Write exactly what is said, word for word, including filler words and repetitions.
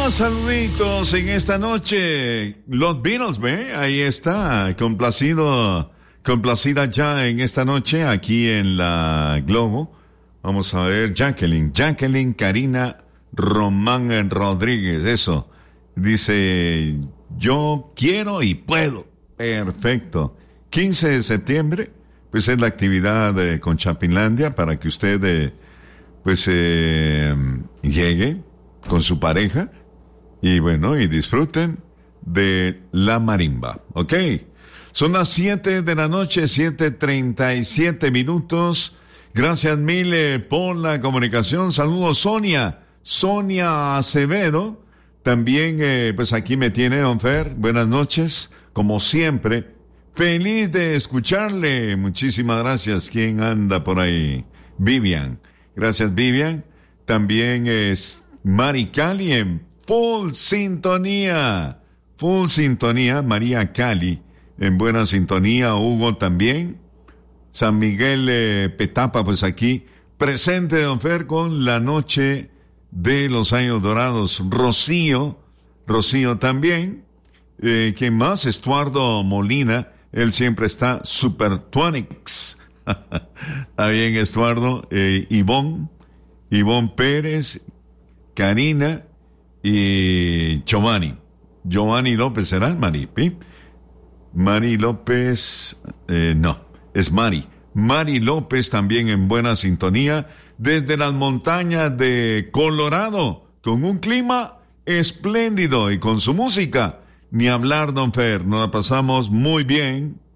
Más saluditos en esta noche. Los Beatles, ¿ve? Ahí está. Complacido, complacida ya en esta noche aquí en la Globo. Vamos a ver, Jacqueline. Jacqueline Karina Román Rodríguez. Eso. Dice, yo quiero y puedo. Perfecto. quince de septiembre, pues es la actividad eh, con Chapinlandia para que usted, eh, pues, eh, llegue con su pareja y bueno, y disfruten de la marimba, ¿ok? Son las siete de la noche, siete treinta y siete minutos. Gracias mil eh, por la comunicación. Saludos, Sonia, Sonia Acevedo. También, eh, pues aquí me tiene Don Fer. Buenas noches, como siempre. Feliz de escucharle. Muchísimas gracias. ¿Quién anda por ahí? Vivian. Gracias, Vivian. También es Mari Cali en full sintonía. Full sintonía. María Cali en buena sintonía. Hugo también. San Miguel eh, Petapa, pues aquí. Presente, Don Fer, con la noche de los años dorados. Rocío. Rocío también. Eh, ¿Quién más? Estuardo Molina. Él siempre está Supertonics. Está bien, Estuardo. Eh, Ivonne. Ivonne Pérez. Karina. Y Giovanni. Giovanni López, ¿será Mari? ¿Sí? Mari López. Eh, no, es Mari. Mari López también en buena sintonía. Desde las montañas de Colorado. Con un clima espléndido y con su música. Ni hablar, Don Fer, nos la pasamos muy bien,